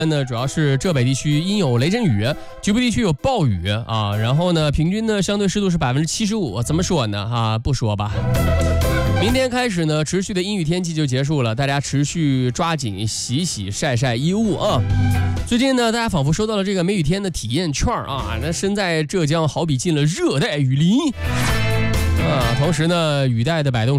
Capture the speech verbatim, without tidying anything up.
呢，主要是浙北地区阴有雷阵雨，局部地区有暴雨啊。然后呢，平均呢相对湿度是百分之七十五。怎么说呢？哈、啊，不说吧。明天开始呢，持续的阴雨天气就结束了，大家持续抓紧洗洗晒晒衣物啊。最近呢，大家仿佛收到了这个梅雨天的体验券啊，那身在浙江好比进了热带雨林啊。同时呢，雨带的摆动